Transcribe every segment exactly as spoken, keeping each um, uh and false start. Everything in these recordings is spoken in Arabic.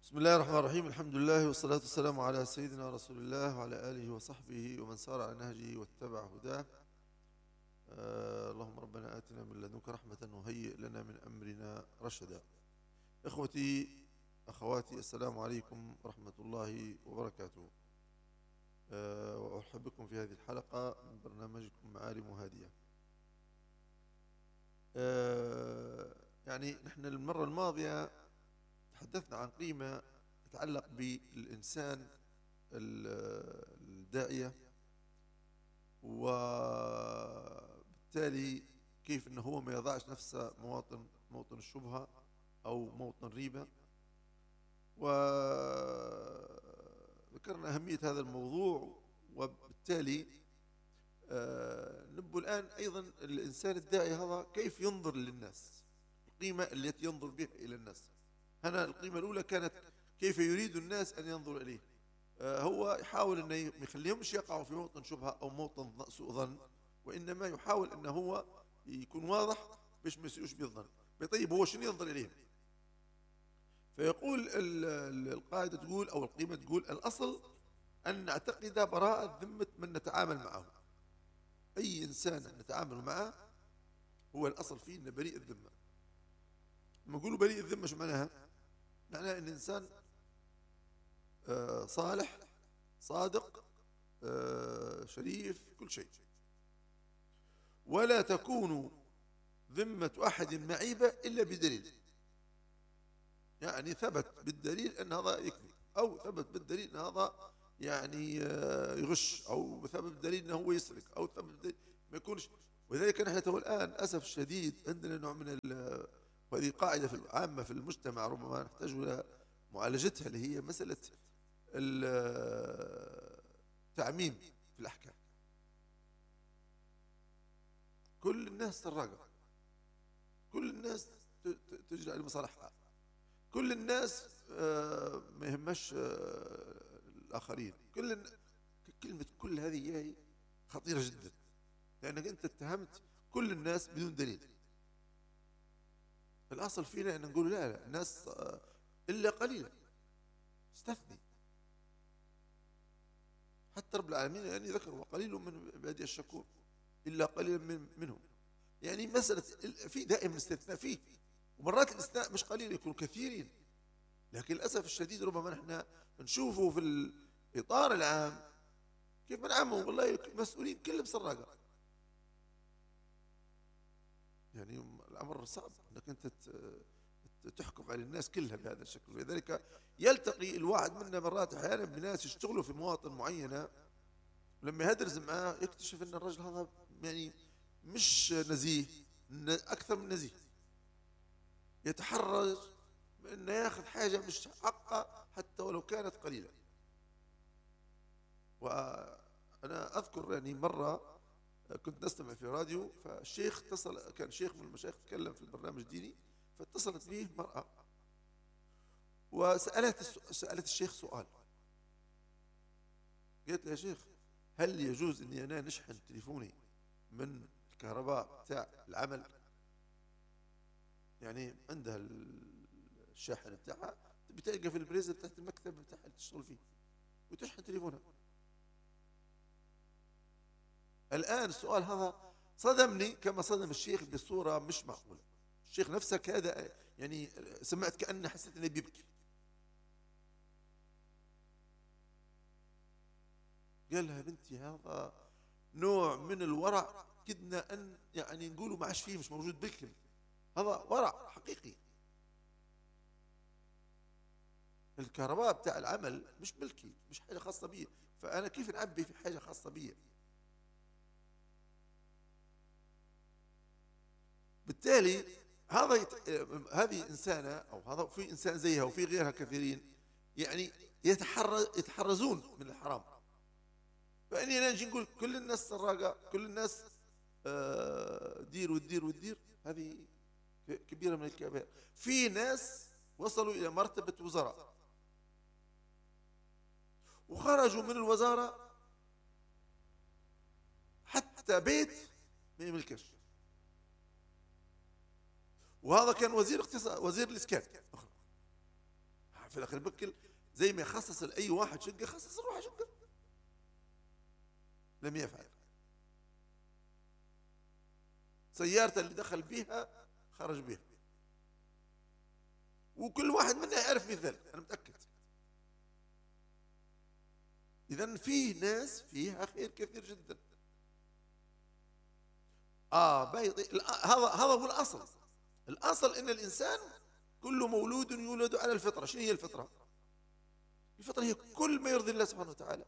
بسم الله الرحمن الرحيم. الحمد لله والصلاة والسلام على سيدنا رسول الله وعلى آله وصحبه ومن سار على نهجه واتبع هداه. آه اللهم ربنا آتنا من لدنك رحمة وهيئ لنا من أمرنا رشدا. إخوتي أخواتي، السلام عليكم ورحمة الله وبركاته. آه وأرحب بكم في هذه الحلقة من برنامجكم معالم هادية. آه يعني نحن المرة الماضية تحدثنا عن قيمة تتعلق بالإنسان الداعية، وبالتالي كيف أنه هو ما يضعش نفسه مواطن موطن الشبهة أو موطن ريبة. وذكرنا أهمية هذا الموضوع، وبالتالي آه نبو الآن أيضا الإنسان الداعي هذا كيف ينظر للناس، القيمة التي ينظر بها إلى الناس. هنا القيمة الأولى كانت كيف يريد الناس أن ينظروا إليه. آه هو يحاول أن ما يخليهمش يقعوا في موطن شبهة أو موطن سوء ظن، وإنما يحاول أنه هو يكون واضح باش ما يسيئوش بالظن. طيب هو شنو ينظر إليهم؟ فيقول القاعدة تقول أو القيمة تقول: الأصل أن نعتقد براءة ذمة من نتعامل معه. أي إنسان نتعامل معه هو الأصل فيه أنه بريء الذمة. لما نقولوا بريء الذمة شو معناها؟ معناها أن الإنسان آه صالح صادق آه شريف كل شيء، ولا تكون ذمة أحد معيبة إلا بدليل. يعني ثبت بالدليل أن هذا يكذب، أو ثبت بالدليل أن هذا يعني آه يغش، أو ثبت بالدليل أنه هو يسرق، أو ثبت بالدليل ما يكونش. ولذلك نحن تو الآن للأسف الشديد عندنا نوع من، وهذه قاعدة في العامة في المجتمع ربما نحتاج إلى معالجتها، اللي هي مسألة التعميم في الأحكام. كل الناس سراقة، كل الناس تجري لمصالحها، كل الناس ما يهمش الآخرين. كل كلمة كل هذه هي خطيرة جدا، لأنك أنت اتهمت كل الناس بدون دليل. الأصل فينا أن نقول لا لا، الناس إلا قليلا استثني. حتى رب العالمين يعني ذكر: وقليل من عبادي الشكور إلا قليلا من منهم. يعني مسألة في دائما استثناء فيه، ومرات الاستثناء مش قليل، يكون كثيرين. لكن للأسف الشديد ربما نحن نشوفه في الإطار العام كيف بنعموا والله المسؤولين كلهم سراقة. يعني الأمر صعب أنك أنت تحكم على الناس كلها بهذا الشكل. ولذلك يلتقي الواحد منا مرات أحيانا بناس يشتغلوا في مواطن معينة، ولما يهدرز معاه يكتشف أن الرجل هذا يعني مش نزيه، أكثر من نزيه، يتحرج من أنه يأخذ حاجة مش حقه حتى ولو كانت قليلة. وأنا أذكر يعني مرة كنت نستمع في راديو، فالشيخ اتصل، كان شيخ من المشايخ تكلم في البرنامج الديني، فاتصلت به مرأة وسألت سألت الشيخ سؤال. قالت له: يا شيخ، هل يجوز اني انا نشحن تليفوني من الكهرباء بتاع العمل؟ يعني عندها الشاحن بتاعها بتلقى في البريزة بتاعت المكتب بتاعها اللي تشتغل فيه وتشحن تليفونها. الآن السؤال هذا صدمني كما صدم الشيخ بصورة مش معقولة. الشيخ نفسه كاد يعني سمعت كأنه حسيت انه بيبكي. قال لها: بنتي، هذا نوع من الورع كدنا أن يعني نقولوا ما عاش فيه، مش موجود بالكل. هذا ورع حقيقي. الكهرباء بتاع العمل مش ملكي، مش حاجة خاصة بي، فأنا كيف نعبي في حاجة خاصة بي؟ بالتالي هذا يت... هذه إنسانة، أو هذا في إنسان زيها وفي غيرها كثيرين يعني يتحرز يتحرزون من الحرام. فإني أنا نجي نقول كل الناس سراقة، كل الناس آه دير وتدير وتدير، هذه كبيرة من الكبائر. في ناس وصلوا إلى مرتبة وزراء وخرجوا من الوزارة حتى بيت ما يملكش. وهذا كان وزير اقتصاد، وزير الإسكان. في الآخر بكل زي ما يخصص لأي واحد شقة يخصص الروح شقة، لم يفعل. سيارته اللي دخل بيها خرج بيها، وكل واحد منا يعرف مثال، أنا متأكد. إذن في ناس فيها خير كثير جدا. آه بيض... هذا هذا هو الأصل. الأصل إن الإنسان كل مولود يولد على الفطرة. شنو هي الفطرة؟ الفطرة هي كل ما يرضي الله سبحانه وتعالى.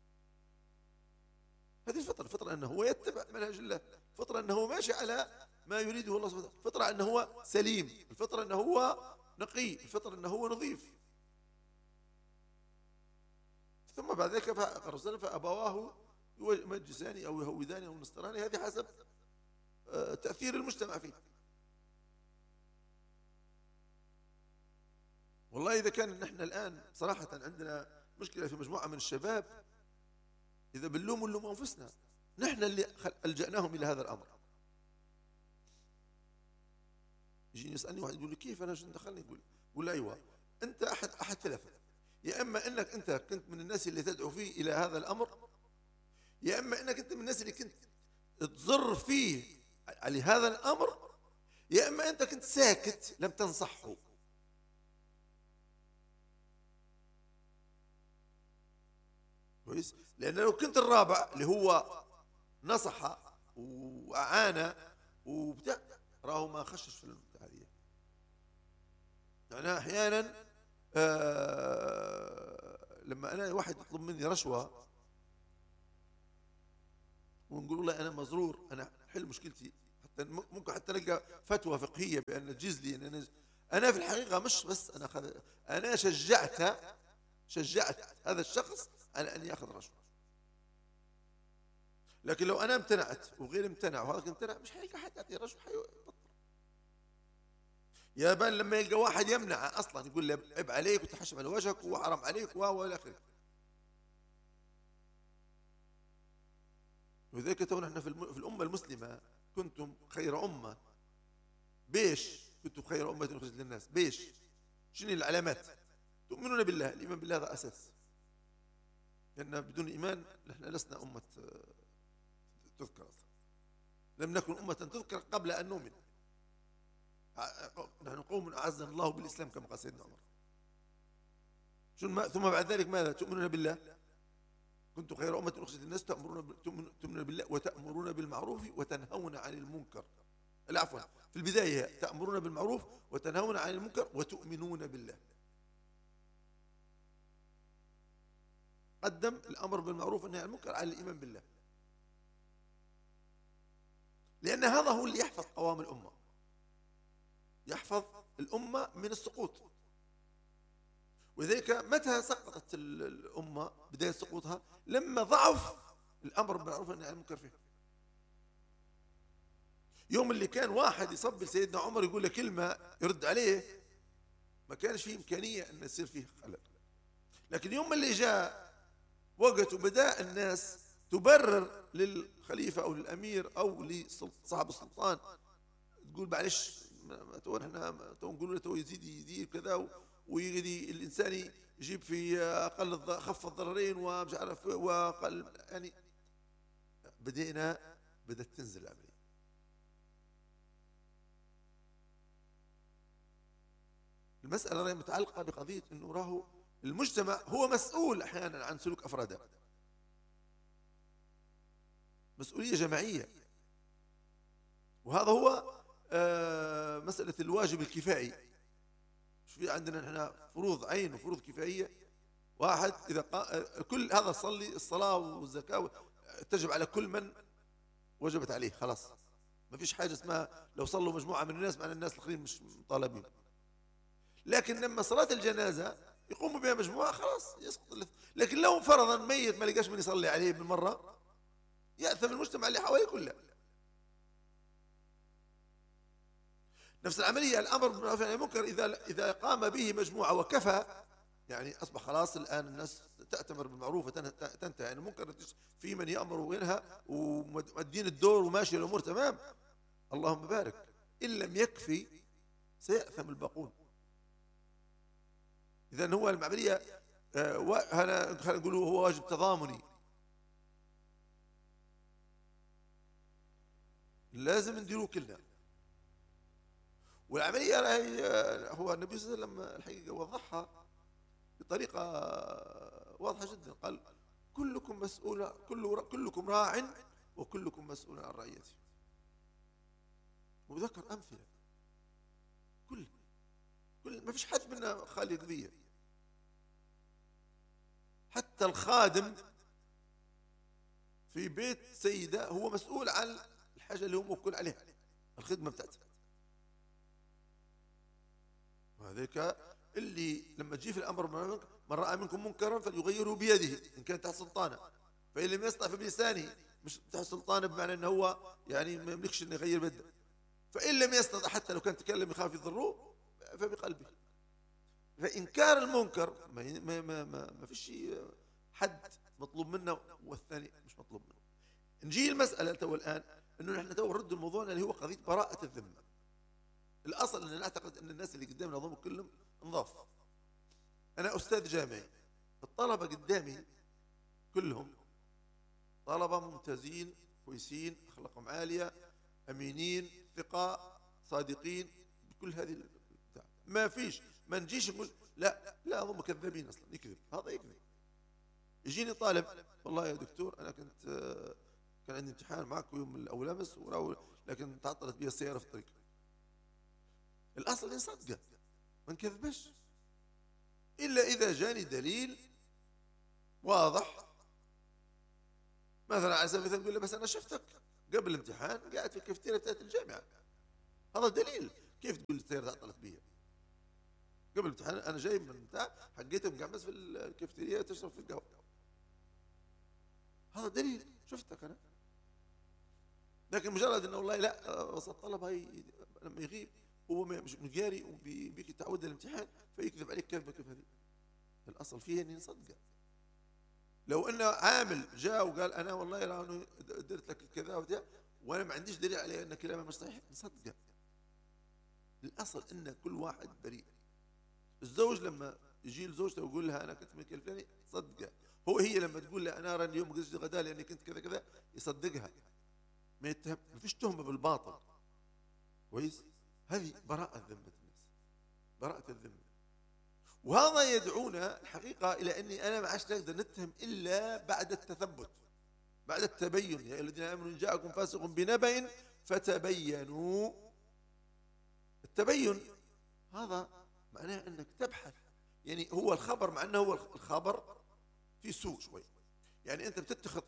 هذه الفطرة. الفطرة أنه هو يتبع منهج الله، الفطرة أنه هو ماشي على ما يريده الله سبحانه وتعالى، الفطرة أنه هو سليم، الفطرة أنه هو نقي، الفطرة أنه هو نظيف. ثم بعد ذلك فأبواه يمجساني أو يهوداني أو ينصراني، هذه حسب تأثير المجتمع فيه. والله إذا كان نحن الآن صراحة عندنا مشكلة في مجموعة من الشباب، إذا بنلوم نلوم أنفسنا، نحن اللي ألجأناهم إلى هذا الأمر. يجيني يسألني واحد يقول لي كيف أنا شو دخلني؟ يقول يقول لي أيوة، أنت أحد أحد ثلاثة، يا إما أنك أنت كنت من الناس اللي تدعو فيه إلى هذا الأمر، يا إما أنك أنت من الناس اللي كنت تضر فيه على هذا الأمر، يا إما أنت كنت ساكت لم تنصحه. كويس؟ لأن لو كنت الرابع اللي هو نصح وأعانى وبتاع، راه ما خشش في البتاع هذه. يعني أحيانا آه لما أنا واحد يطلب مني رشوة ونقول له أنا مزرور، أنا حل مشكلتي، حتى ممكن حتى نلقى فتوى فقهية بأن تجيز لي، أن أنا في الحقيقة مش بس أنا خذ... أنا شجعت شجعت هذا الشخص على أن يأخذ رشوة. لكن لو أنا امتنعت وغير امتنع وهذا امتنع، مش حيلقى حد يعطي رشوة، حيبطل. يا بان لما يلقى واحد يمنع أصلا، يقول له عيب عليك وتحشم على وجهك وحرام عليك وإلى آخره. ولذلك تو نحن في الأمة المسلمة كنتم خير أمة. بيش كنتم خير أمة أخرجت للناس؟ بيش شنو العلامات؟ تؤمنون بالله. الإيمان بالله هذا أساس، لأن بدون إيمان نحن لسنا أمة تذكر أصلا، لم نكن أمة تذكر قبل أن نؤمن. نحن قوم أعزنا الله بالإسلام كما قال سيدنا عمر. ثم بعد ذلك ماذا؟ تؤمنون بالله. كنتم خير أمة أخرجت للناس تأمرون تؤمنون بالله وتأمرون بالمعروف وتنهون عن المنكر. العفو، في البداية تأمرون بالمعروف وتنهون عن المنكر وتؤمنون بالله. قدم الأمر بالمعروف والنهي عن المنكر على الإيمان بالله، لأن هذا هو اللي يحفظ قوام الأمة، يحفظ الأمة من السقوط. ولذلك متى سقطت الأمة بداية سقوطها؟ لما ضعف الأمر بالمعروف والنهي عن المنكر فيها. يوم اللي كان واحد يصب لسيدنا عمر يقول له كلمة يرد عليه، ما كانش فيه إمكانية أن يصير فيه خلل. لكن يوم اللي جاء وقت وبدأ الناس تبرر للخليفة أو للأمير أو لصاحب السلطان، تقول معلش تو احنا تو نقول له تو يزيد يدير كذا، ويجي الإنسان يجيب في أقل خف الضررين ومش عارف وأقل، يعني بدينا بدأت تنزل العملية. المسألة متعلقة بقضية أنه راهو المجتمع هو مسؤول أحيانا عن سلوك أفراده، مسؤولية جماعية. وهذا هو آه مسألة الواجب الكفائي. في عندنا نحن فروض عين وفروض كفائية. واحد إذا قا... كل هذا صلي الصلاة والزكاة تجب على كل من وجبت عليه، خلاص ما فيش حاجة اسمها لو صلوا مجموعة من الناس مع الناس الآخرين مش مطالبين. لكن لما صلاة الجنازة يقوموا بها مجموعة خلاص يسقط. لكن لو فرضا ميت ما لقاش من يصلي عليه بالمرة، يأثم المجتمع اللي حواليه كله. نفس العملية الأمر بالمعروف والنهي عن المنكر إذا إذا قام به مجموعة وكفى، يعني أصبح خلاص الآن الناس تأتمر بالمعروف وتنتهي عن المنكر، في من يأمر وينهى ومدين الدور وماشي الأمور تمام، اللهم بارك. إن لم يكفي سيأثم الباقون. إذا إذا هو العملية آه أنا خلينا نقول هو واجب تضامني، لازم نديروه كلنا. والعملية هو النبي صلى الله عليه وسلم الحقيقة وضحها بطريقة واضحة جدا، قال كلكم مسؤول، كل كلكم راع وكلكم مسؤول عن رعيته، وذكر أمثلة. كل كل ما فيش حد منا خالي قضية، حتى الخادم في بيت سيدة هو مسؤول عن الحاجة اللي هو موكل عليها، الخدمة بتاعته. وهذاك اللي لما تجي في الأمر من رأى منكم منكرا فليغيره بيده إن كان تحت سلطانه، فإن لم يستطع فبلسانه، مش تحت سلطانه بمعنى أنه هو يعني ما يملكش أنه يغير بده، فإن لم يستطع حتى لو كان تكلم يخاف يضروه فبقلبه. فإنكار المنكر ما ما ما ما, ما فيش حد مطلوب منه والثاني مش مطلوب منه. نجي المسألة تو الآن أنه نحن تو نرد الموضوع اللي هو قضية براءة الذمة. الأصل أن نعتقد أن الناس اللي قدامنا هم كلهم نظاف. أنا أستاذ جامعي، الطلبة قدامي كلهم طلبة ممتازين كويسين أخلاقهم عالية أمينين ثقة صادقين، بكل هذه البتاع. ما فيش ما نجيش نقول لا لا هم كذابين أصلا، يكذب، هذا يكذب. يجيني طالب والله يا دكتور أنا كنت كان عندي امتحان معك يوم الأول أمس لكن تعطلت بي السيارة في الطريق. الأصل يصدق ما نكذبش إلا إذا جاني دليل واضح. مثلا على سبيل المثال تقول له بس أنا شفتك قبل الامتحان قاعد في الكافتيريا بتاعت الجامعة، هذا دليل. كيف تقول لي السيارة تعطلت بي قبل الامتحان؟ أنا جاي من بتاع حقيتهم قاعد بس في الكافتيريا تشرب في القهوة، هذا دليل شفتك أنا. لكن مجرد إنه والله لا بس الطلب هاي لما يغيب هو مش قاري وبيك يتعود الامتحان فيكذب عليك كذبة كيف هذه. الأصل فيها إني نصدقه. لو أنه عامل جاء وقال أنا والله أنا درت لك كذا وكذا وأنا ما عنديش دليل عليه أن كلامه مش صحيح نصدقه. الأصل أن كل واحد بريء. الزوج لما يجي لزوجته ويقول لها أنا كنت ملك الفلاني صدقه، هو هي لما تقول له أنا أرى اليوم قصدي غدا لأني كنت كذا كذا يصدقها، ما يتهم، ما فيش تهمة بالباطل. كويس؟ هذه براءة ذمة الناس، براءة الذمة. وهذا يدعونا الحقيقة إلى أني أنا ما عادش نقدر نتهم إلا بعد التثبت، بعد التبين. يا أيها الذين آمنوا إن جاءكم فاسق بنبأ فتبينوا. التبين هذا معناه أنك تبحث، يعني هو الخبر مع أنه هو الخبر في سوء شوي، يعني أنت بتتخذ